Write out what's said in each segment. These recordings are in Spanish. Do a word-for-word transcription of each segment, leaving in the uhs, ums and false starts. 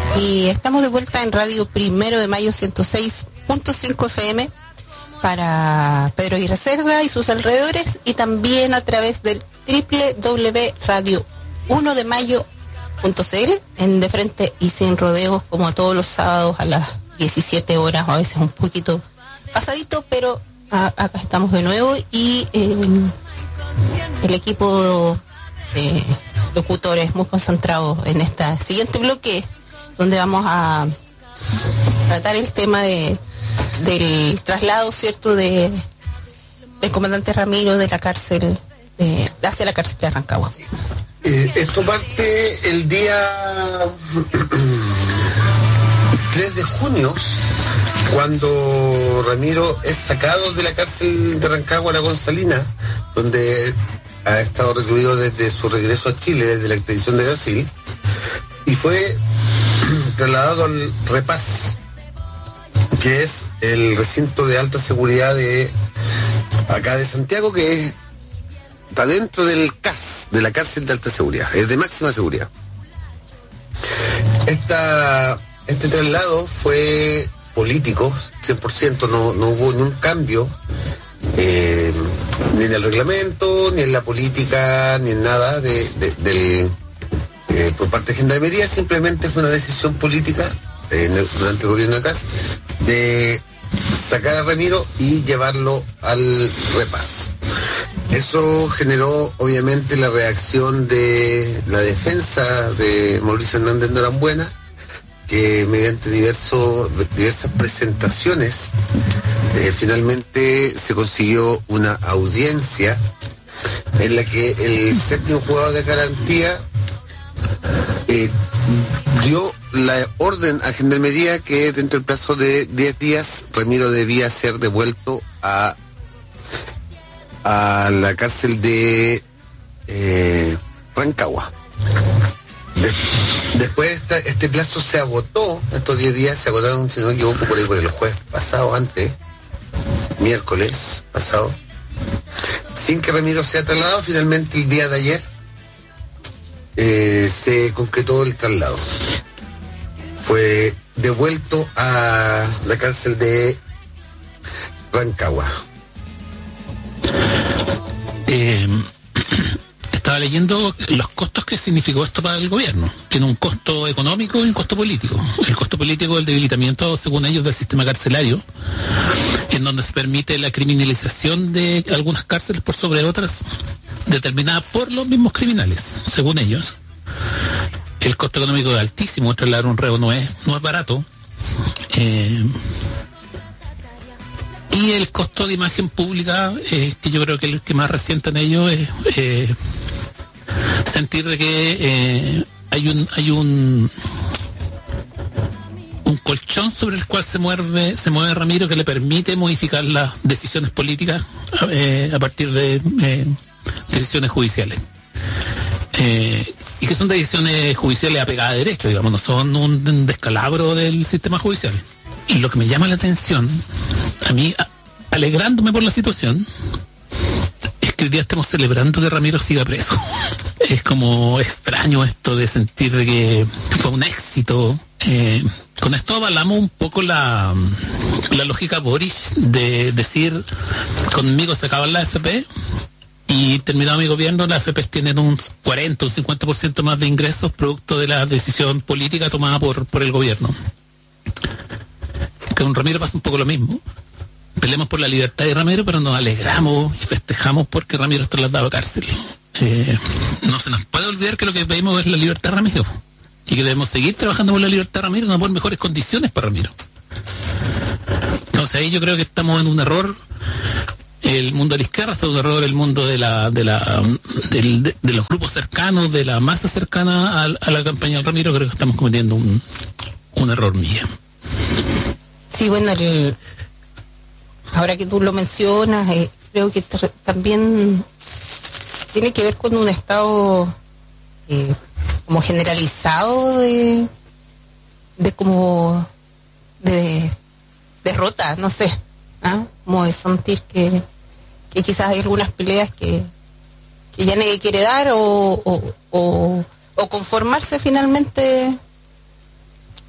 Y estamos de vuelta en Radio Primero de Mayo ciento seis punto cinco F M para Pedro Aguirre Cerda y sus alrededores, y también a través del doble u doble u doble u punto radio uno de mayo punto c l, en de frente y sin rodeos, como todos los sábados a las diecisiete horas, o a veces un poquito pasadito, pero a, acá estamos de nuevo. Y eh, el equipo de locutores muy concentrados en este siguiente bloque, donde vamos a tratar el tema de del traslado, cierto, de del comandante Ramiro de la cárcel de, hacia la cárcel de Rancagua. Eh, esto parte el día tres de junio, cuando Ramiro es sacado de la cárcel de Rancagua, la Gonzalina, donde ha estado recluido desde su regreso a Chile, desde la extradición de Brasil, y fue trasladado al Repaz, que es el recinto de alta seguridad de acá de Santiago, que es, está dentro del C A S, de la cárcel de alta seguridad, es de máxima seguridad. Esta, este traslado fue político, cien por ciento, no, no hubo ningún cambio, eh, ni en el reglamento, ni en la política, ni en nada de, de, del, eh, por parte de Gendarmería. Simplemente fue una decisión política eh, en el, durante el gobierno de C A S de sacar a Ramiro y llevarlo al Repaz. Eso generó obviamente la reacción de la defensa de Mauricio Hernández Norambuena, que mediante diversos, diversas presentaciones eh, finalmente se consiguió una audiencia en la que el séptimo juzgado de garantía eh, dio la orden a Gendarmería que dentro del plazo de diez días Ramiro debía ser devuelto a a la cárcel de eh, Rancagua. De, después esta, este plazo se agotó, estos diez días se agotaron, si no me equivoco, por ahí por el jueves pasado, antes, miércoles pasado, sin que Ramiro sea trasladado. Finalmente el día de ayer eh, se concretó el traslado. Fue devuelto a la cárcel de Rancagua. Eh, estaba leyendo los costos que significó esto para el gobierno. Tiene un costo económico y un costo político. El costo político es el debilitamiento, según ellos, del sistema carcelario, en donde se permite la criminalización de algunas cárceles por sobre otras, determinada por los mismos criminales, según ellos. El costo económico es altísimo, trasladar un reo no es, no es barato. Eh, Y el costo de imagen pública, eh, que yo creo que el que más resienten ellos es eh, sentir de que eh, hay un hay un un colchón sobre el cual se mueve se mueve Ramiro, que le permite modificar las decisiones políticas eh, a partir de eh, decisiones judiciales. Eh, y que son decisiones judiciales apegadas a derecho, digamos, no son un descalabro del sistema judicial. Y lo que me llama la atención, a mí, a, alegrándome por la situación, es que hoy día estemos celebrando que Ramiro siga preso. Es como extraño esto de sentir que fue un éxito. Eh, con esto avalamos un poco la, la lógica Boris de decir, conmigo se acaban las F P y terminado mi gobierno, las F P tienen un cuarenta, un cincuenta por ciento más de ingresos producto de la decisión política tomada por, por el gobierno. Con Ramiro pasa un poco lo mismo. Peleamos por la libertad de Ramiro, pero nos alegramos y festejamos porque Ramiro está trasladado a cárcel. Eh, no se nos puede olvidar que lo que pedimos es la libertad de Ramiro y que debemos seguir trabajando por la libertad de Ramiro, no por mejores condiciones para Ramiro. Entonces ahí yo creo que estamos en un error. El mundo de la izquierda está en un error, el mundo de la de la del, de, de los grupos cercanos, de la masa cercana a, a la campaña de Ramiro, creo que estamos cometiendo un, un error mío. Sí, bueno, el, ahora que tú lo mencionas, eh, creo que t- también tiene que ver con un estado eh, como generalizado de, de como de derrota, no sé, ¿ah? Como de sentir que, que quizás hay algunas peleas que, que ya nadie quiere dar o, o, o, o conformarse finalmente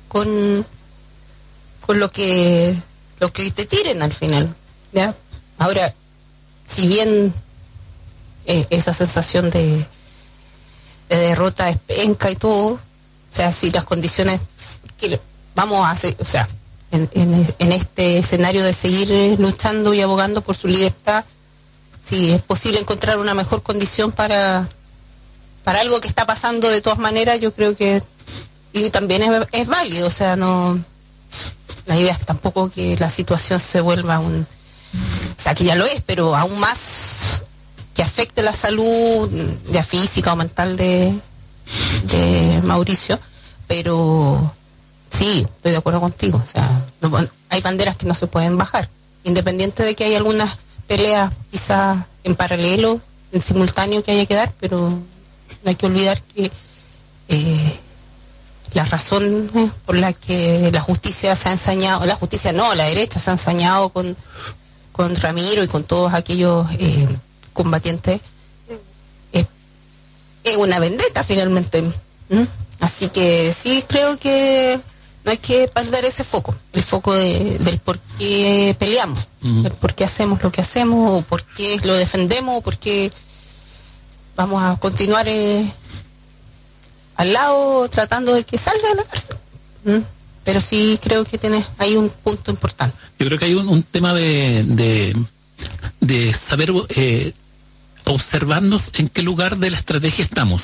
con con lo que lo que te tiren al final, ¿ya? Ahora, si bien eh, esa sensación de, de derrota es penca y todo, o sea, si las condiciones que vamos a hacer, o sea, en, en, en este escenario de seguir luchando y abogando por su libertad, si es posible encontrar una mejor condición para para algo que está pasando de todas maneras, yo creo que y también es, es válido, o sea, no, la idea es tampoco que la situación se vuelva un, o sea, que ya lo es, pero aún más que afecte la salud ya física o mental de de Mauricio, pero sí, estoy de acuerdo contigo, o sea, no, hay banderas que no se pueden bajar, independiente de que hay algunas peleas quizás en paralelo, en simultáneo que haya que dar, pero no hay que olvidar que eh, la razón eh, por la que la justicia se ha ensañado, la justicia no, la derecha se ha ensañado con, con Ramiro y con todos aquellos eh, combatientes, eh, es una vendetta finalmente. ¿Mm? Así que sí creo que no hay que perder ese foco, el foco de, del por qué peleamos, uh-huh. el por qué hacemos lo que hacemos, o por qué lo defendemos, o por qué vamos a continuar eh, al lado tratando de que salga de la cárcel. ¿Mm? Pero sí creo que tienes ahí un punto importante. Yo creo que hay un, un tema de, de, de saber eh, observarnos en qué lugar de la estrategia estamos.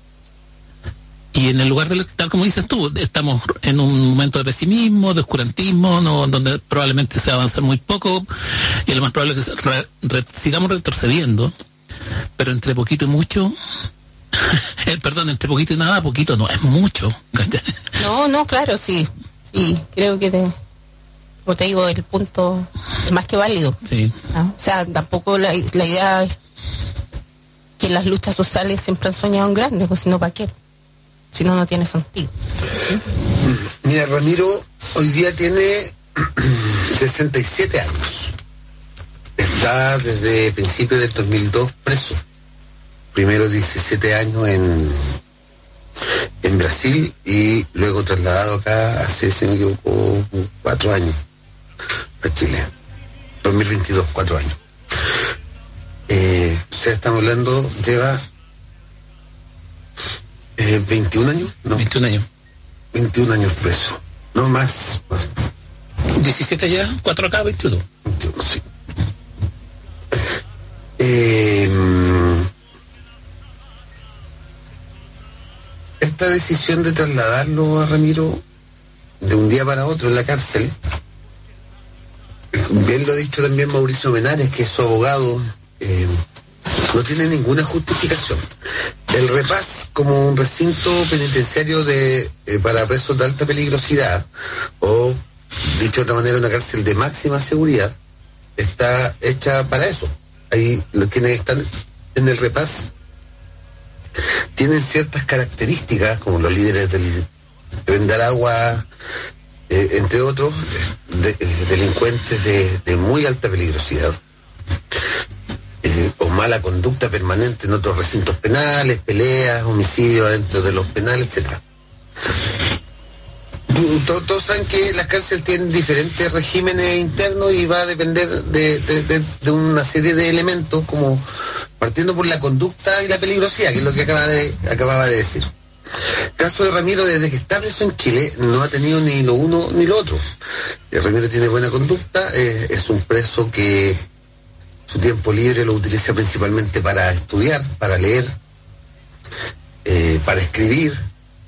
Y en el lugar de, tal como dices tú, estamos en un momento de pesimismo, de oscurantismo, no, donde probablemente se va a avanzar muy poco, y lo más probable es que re, re, sigamos retrocediendo, pero entre poquito y mucho, eh, perdón, entre poquito y nada, poquito no, es mucho. No, no, claro, sí, sí, creo que, te, como te digo, el punto es más que válido. Sí. ¿No? O sea, tampoco la, la idea es que las luchas sociales siempre han soñado en grande, pues si no, ¿para qué? Si no, no tiene sentido. Mira, Ramiro hoy día tiene sesenta y siete años. Está desde principios del dos mil dos preso. Primero diecisiete años en, en Brasil y luego trasladado acá hace, si no me equivoco, cuatro años a Chile. dos mil veintidós, cuatro años. Eh, o sea, estamos hablando, lleva... Eh, veintiún años, ¿no? veintiún años. veintiún años preso. No más. más. diecisiete ya, cuatro acá, veintiuno. veintiuno, sí. Eh, esta decisión de trasladarlo a Ramiro de un día para otro en la cárcel, bien lo ha dicho también Mauricio Menares, que es su abogado, eh, no tiene ninguna justificación. El Repás, como un recinto penitenciario de eh, para presos de alta peligrosidad, o dicho de otra manera, una cárcel de máxima seguridad, está hecha para eso. Ahí quienes están en el Repás tienen ciertas características, como los líderes del Tren de Aragua, eh, entre otros, de, de, delincuentes de, de muy alta peligrosidad. Eh, o mala conducta permanente en otros recintos penales, peleas, homicidios dentro de los penales, etcétera. Todos, todos saben que las cárceles tienen diferentes regímenes internos y va a depender de, de, de, de una serie de elementos, como partiendo por la conducta y la peligrosidad, que es lo que acaba de, acababa de decir. El caso de Ramiro, desde que está preso en Chile, no ha tenido ni lo uno ni lo otro. El Ramiro tiene buena conducta, eh, es un preso que su tiempo libre lo utiliza principalmente para estudiar, para leer, eh, para escribir.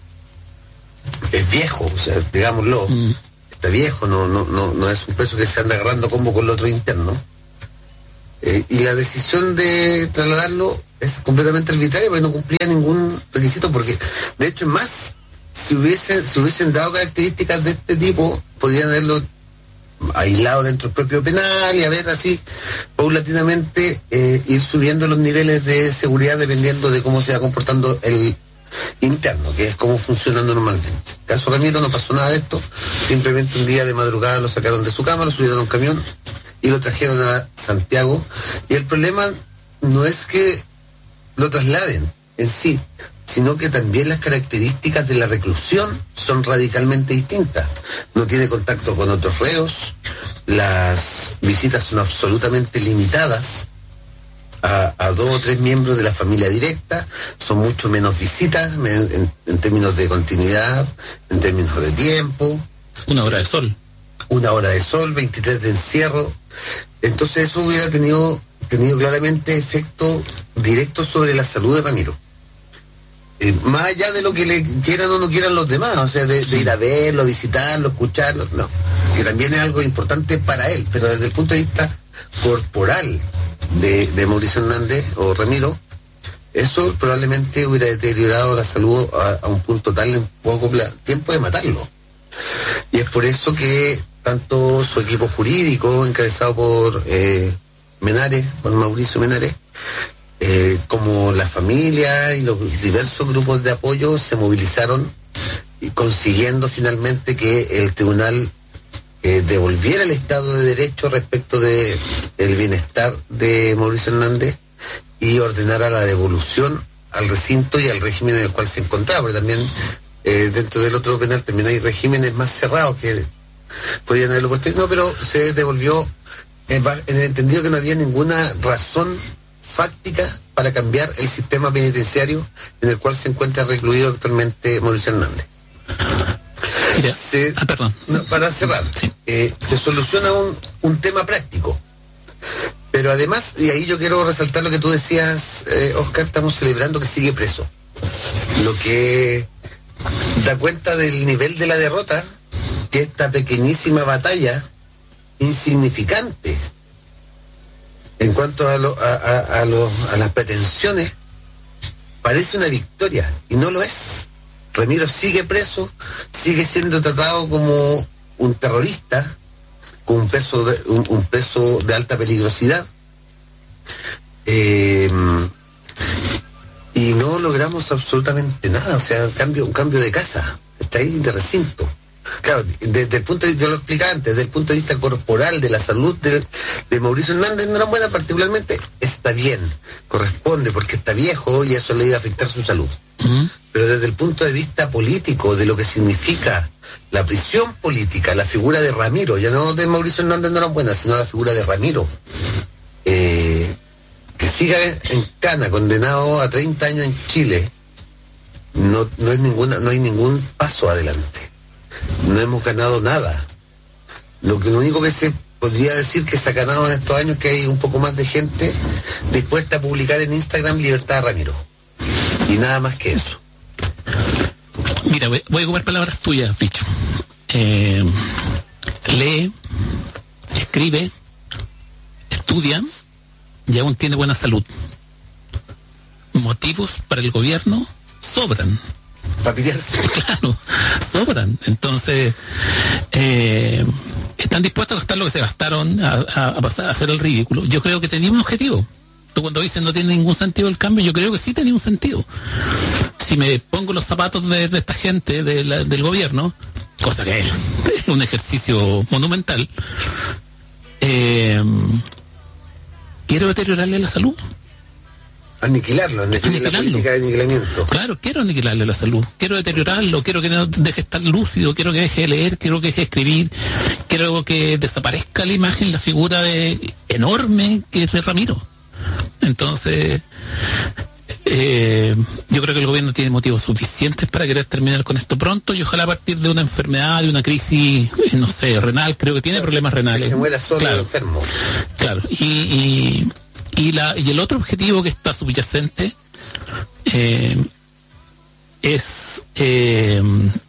Es viejo, o sea, digámoslo, mm. está viejo, no, no, no, no es un preso que se anda agarrando como con el otro interno. Eh, y la decisión de trasladarlo es completamente arbitraria porque no cumplía ningún requisito, porque de hecho es más, si hubiesen, si hubiesen dado características de este tipo, podrían haberlo aislado dentro del propio penal y a ver así paulatinamente eh, ir subiendo los niveles de seguridad dependiendo de cómo se va comportando el interno, que es cómo funciona normalmente. En el caso Ramiro no pasó nada de esto, simplemente un día de madrugada lo sacaron de su cama, lo subieron a un camión y lo trajeron a Santiago, y el problema no es que lo trasladen en sí, sino que también las características de la reclusión son radicalmente distintas. No tiene contacto con otros reos, las visitas son absolutamente limitadas a, a dos o tres miembros de la familia directa, son mucho menos visitas en, en, en términos de continuidad, en términos de tiempo. Una hora de sol. Una hora de sol, veintitrés de encierro. Entonces eso hubiera tenido, tenido claramente efecto directo sobre la salud de Ramiro. Eh, más allá de lo que le quieran o no quieran los demás, o sea, de, de ir a verlo, visitarlo, escucharlo, no, que también es algo importante para él, pero desde el punto de vista corporal de, de Mauricio Hernández o Ramiro, eso probablemente hubiera deteriorado la salud a, a un punto tal en poco tiempo de matarlo. Y es por eso que tanto su equipo jurídico, encabezado por eh, Menares, por Mauricio Menares, Eh, como la familia y los diversos grupos de apoyo se movilizaron y consiguiendo finalmente que el tribunal eh, devolviera el Estado de Derecho respecto de el bienestar de Mauricio Hernández y ordenara la devolución al recinto y al régimen en el cual se encontraba, porque también eh, dentro del otro penal también hay regímenes más cerrados que podrían haberlo puesto, no, pero se devolvió en, en el entendido que no había ninguna razón fáctica para cambiar el sistema penitenciario en el cual se encuentra recluido actualmente Mauricio Hernández. Mira, se, ah, perdón. No, para cerrar, sí. eh, se soluciona un, un tema práctico, pero además, y ahí yo quiero resaltar lo que tú decías, eh, Oscar, estamos celebrando que sigue preso, lo que da cuenta del nivel de la derrota que esta pequeñísima batalla insignificante en cuanto a, lo, a, a, a, lo, a las pretensiones, parece una victoria, y no lo es. Ramiro sigue preso, sigue siendo tratado como un terrorista, con un peso de, un, un peso de alta peligrosidad, eh, y no logramos absolutamente nada, o sea, un cambio, un cambio de casa, está ahí de recinto. Claro, desde el punto de vista, yo lo explicaba antes, desde el punto de vista corporal, de la salud de, de Mauricio Hernández Norambuena particularmente, está bien, corresponde, porque está viejo y eso le iba a afectar su salud. Uh-huh. Pero desde el punto de vista político, de lo que significa la prisión política, la figura de Ramiro, ya no de Mauricio Hernández Norambuena, sino la figura de Ramiro, eh, que siga en cana, condenado a treinta años en Chile, no, no, es ninguna, no hay ningún paso adelante. No hemos ganado nada. Lo que lo único que se podría decir que se ha ganado en estos años es que hay un poco más de gente dispuesta a publicar en Instagram Libertad de Ramiro. Y nada más que eso. Mira, voy, voy a ocupar palabras tuyas, Picho. Eh, lee, escribe, estudia y aún tiene buena salud. Motivos para el gobierno sobran. Claro, sobran. Entonces, eh, están dispuestos a gastar lo que se gastaron, a, a, a pasar a hacer el ridículo. Yo creo que tenía un objetivo. Tú cuando dices no tiene ningún sentido el cambio, yo creo que sí tenía un sentido. Si me pongo los zapatos de, de esta gente de la, del gobierno, cosa que es un ejercicio monumental, eh, quiero deteriorarle la salud. Aniquilarlo, en definitiva, la política de aniquilamiento. Claro, quiero aniquilarle la salud, quiero deteriorarlo, quiero que no deje estar lúcido, quiero que deje de leer, quiero que deje de escribir, quiero que desaparezca la imagen, la figura de enorme que es Ramiro. Entonces, eh, yo creo que el gobierno tiene motivos suficientes para querer terminar con esto pronto y ojalá a partir de una enfermedad, de una crisis, no sé, renal, creo que tiene claro, problemas renales. Que se muera solo claro, enfermo. Claro, y... y Y, la, y el otro objetivo que está subyacente eh, es... Eh,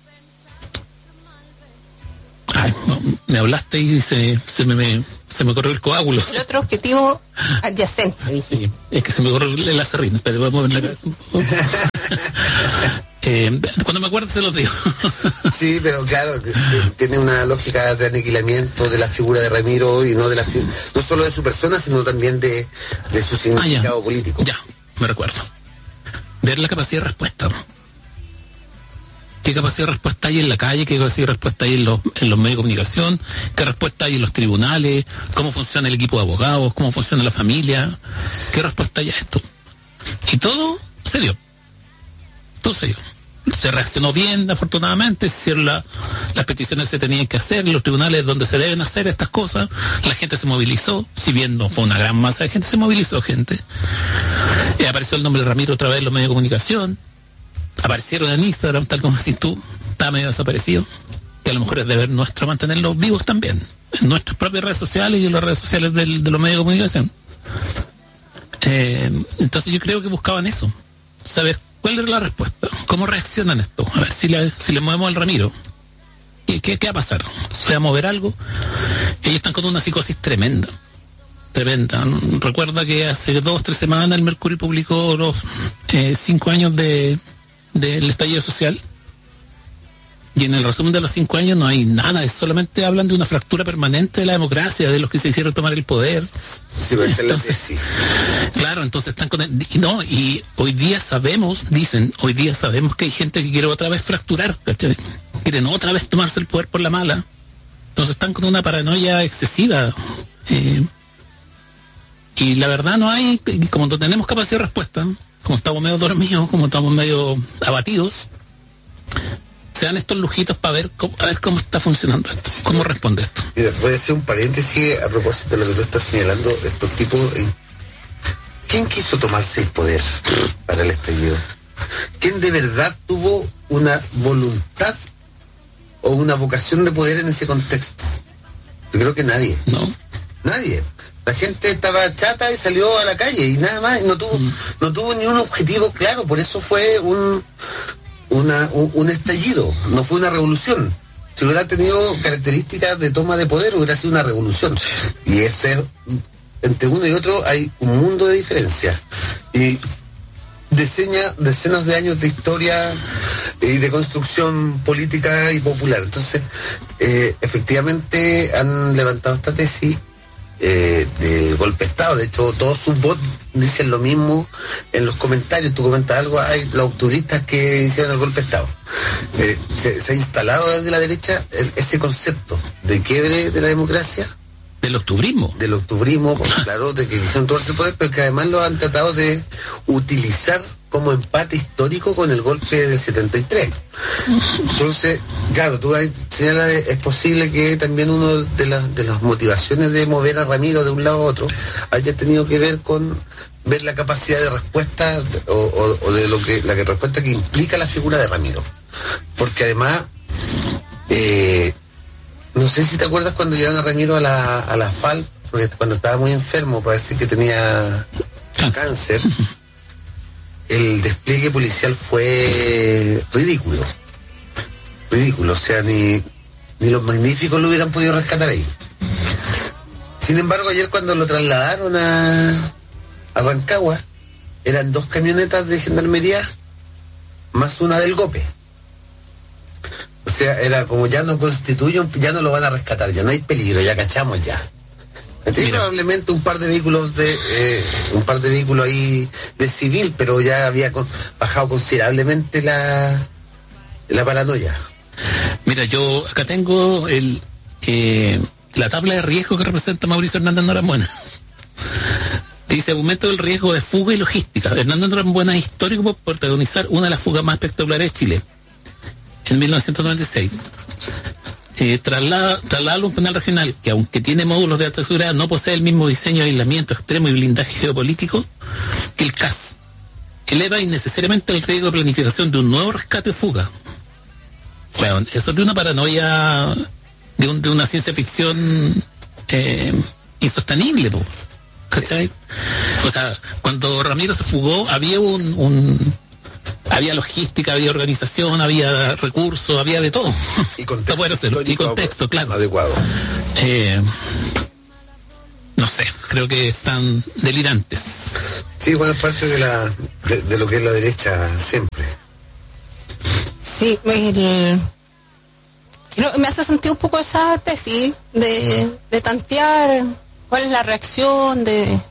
ay, me hablaste y se, se, me, me, se me corrió el coágulo. El otro objetivo adyacente. Sí, es que se me corrió el acerrín. Espera, voy a mover la cabeza un poco. Eh, cuando me acuerdo se lo digo. Sí, pero claro, tiene una lógica de aniquilamiento de la figura de Ramiro y no de la no solo de su persona, sino también de, de su significado ah, ya. político. Ya, me recuerdo. Ver la capacidad de respuesta. ¿Qué capacidad de respuesta hay en la calle? ¿Qué capacidad de respuesta hay en los, en los medios de comunicación? ¿Qué respuesta hay en los tribunales? ¿Cómo funciona el equipo de abogados? ¿Cómo funciona la familia? ¿Qué respuesta hay a esto? Y todo se dio. Entonces, se reaccionó bien, afortunadamente, se hicieron la, las peticiones que se tenían que hacer, los tribunales donde se deben hacer estas cosas, la gente se movilizó, si bien no fue una gran masa de gente, se movilizó gente. Eh, apareció el nombre de Ramiro otra vez en los medios de comunicación, aparecieron en Instagram, tal como decís tú, está medio desaparecido, que a lo mejor es deber nuestro mantenerlos vivos también, en nuestras propias redes sociales y en las redes sociales del, de los medios de comunicación. Eh, entonces yo creo que buscaban eso, saber cuál era la respuesta, cómo reaccionan esto, a ver si le, si le movemos al Ramiro, ¿qué, qué, qué va a pasar? ¿Se va a mover algo? Ellos están con una psicosis tremenda, tremenda. Recuerda que hace dos, tres semanas el Mercurio publicó los eh, cinco años de del estallido social, y en el resumen de los cinco años no hay nada, es solamente hablan de una fractura permanente de la democracia, de los que se hicieron tomar el poder. Sí, entonces, sí. Claro, entonces están con el, y no, y hoy día sabemos, dicen, hoy día sabemos que hay gente que quiere otra vez fracturar, ¿cachai? Quieren otra vez tomarse el poder por la mala. Entonces están con una paranoia excesiva. Eh, y la verdad no hay, como no tenemos capacidad de respuesta, como estamos medio dormidos, como estamos medio abatidos, se dan estos lujitos para ver cómo, a ver cómo está funcionando esto, cómo responde esto. Mira, voy a hacer un paréntesis a propósito de lo que tú estás señalando, estos tipos. ¿Quién quiso tomarse el poder para el estallido? ¿Quién de verdad tuvo una voluntad o una vocación de poder en ese contexto? Yo creo que nadie. No. Nadie. La gente estaba chata y salió a la calle y nada más, y no tuvo, mm. no tuvo ni un objetivo claro, por eso fue un Una, un, un estallido, no fue una revolución. Si hubiera tenido características de toma de poder, hubiera sido una revolución. Y ese, entre uno y otro hay un mundo de diferencia. Y diseña decenas de años de historia y de construcción política y popular. Entonces, eh, efectivamente han levantado esta tesis Eh, de golpe de Estado. De hecho, todos sus bots dicen lo mismo en los comentarios. Tú comentas algo, hay los octubristas que hicieron el golpe de Estado. Eh, se, se ha instalado desde la derecha el, ese concepto de quiebre de la democracia. Del octubrismo. Del octubrismo, pues, claro, de que quisieron tomarse el poder, pero que además lo han tratado de utilizar como empate histórico con el golpe del setenta y tres. Entonces, claro, tú señalas, es posible que también uno de las de las motivaciones de mover a Ramiro de un lado a otro haya tenido que ver con ver la capacidad de respuesta o, o, o de lo que la que respuesta que implica la figura de Ramiro. Porque además, eh, no sé si te acuerdas cuando llevaron a Ramiro a la, a la F A L, porque cuando estaba muy enfermo, para decir que tenía cáncer, el despliegue policial fue ridículo. Ridículo, o sea, ni, ni los magníficos lo hubieran podido rescatar ahí. Sin embargo, ayer cuando lo trasladaron a, a Rancagua, eran dos camionetas de gendarmería más una del GOPE. O sea, era como ya no constituye, ya no lo van a rescatar, ya no hay peligro, ya cachamos ya. Entonces, probablemente un par de vehículos de eh, un par de vehículos ahí de civil, pero ya había con, bajado considerablemente la la paranoia. Mira, yo acá tengo el eh, la tabla de riesgo que representa Mauricio Hernández Norambuena. Dice: aumento del riesgo de fuga y logística. Hernández Norambuena es histórico por protagonizar una de las fugas más espectaculares de Chile en mil novecientos noventa y seis. Eh, traslada, traslada a un penal regional que, aunque tiene módulos de alta seguridad, no posee el mismo diseño de aislamiento extremo y blindaje geopolítico que el C A S. Eleva innecesariamente el riesgo de planificación de un nuevo rescate o fuga. Bueno, eso es de una paranoia, de, un, de una ciencia ficción eh, insostenible, ¿no? ¿Cachai? O sea, cuando Ramiro se fugó, había un... un había logística, había organización, había recursos, había de todo. Y contexto, y contexto claro. Adecuado. Eh, no sé, creo que están delirantes. Sí, bueno, es parte de la de, de lo que es la derecha siempre. Sí, el, me hace sentir un poco esa tesis de, de tantear cuál es la reacción de